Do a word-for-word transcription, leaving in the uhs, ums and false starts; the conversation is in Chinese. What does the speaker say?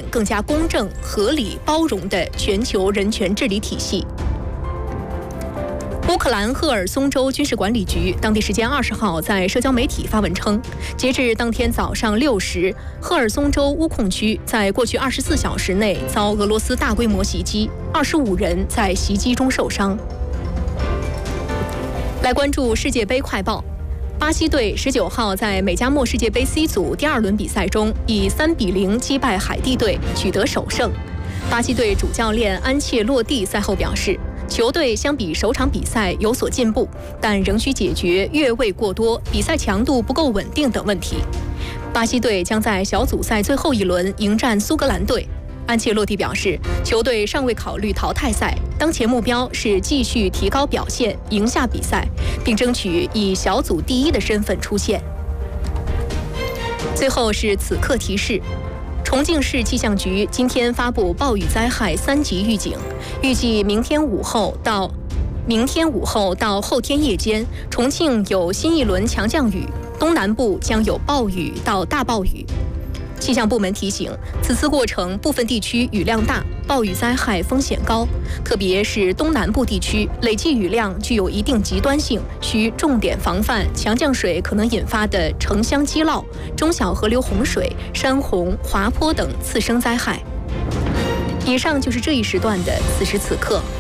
更加公正、合理、包容的全球人权治理体系。乌克兰赫尔松州军事管理局当地时间二十号在社交媒体发文称，截至当天早上六时，赫尔松州乌控区在过去二十四小时内遭俄罗斯大规模袭击，二十五人在袭击中受伤。来关注世界杯快报。巴西队十九号在美加墨世界杯 C 组第二轮比赛中以三比零击败海地队，取得首胜。巴西队主教练安切洛蒂赛后表示，球队相比首场比赛有所进步，但仍需解决越位过多、比赛强度不够稳定等问题。巴西队将在小组赛最后一轮迎战苏格兰队。安切洛蒂表示，球队尚未考虑淘汰赛，当前目标是继续提高表现，赢下比赛，并争取以小组第一的身份出线。最后是此刻提示。重庆市气象局今天发布暴雨灾害三级预警，预计明天午后到明天午后到后天夜间，重庆有新一轮强降雨，东南部将有暴雨到大暴雨。气象部门提醒，此次过程部分地区雨量大，暴雨灾害风险高，特别是东南部地区，累计雨量具有一定极端性，需重点防范强降水可能引发的城乡积涝、中小河流洪水、山洪、滑坡等次生灾害。以上就是这一时段的此时此刻。